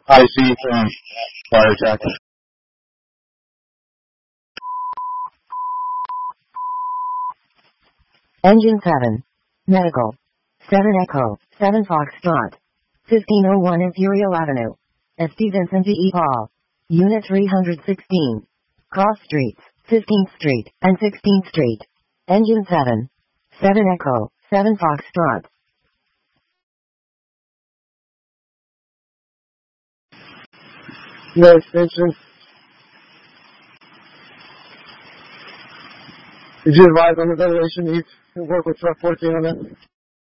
IC from fire attack. Engine 7. Medical. 7 Echo, 7 Foxtrot. 1501 Imperial Avenue. St. Vincent de Paul. Unit 316. Cross Streets, 15th Street, and 16th Street. Engine 7. 7 Echo, 7 Foxtrot. No extension. Did you advise on the ventilation needs to work with truck 14 on that?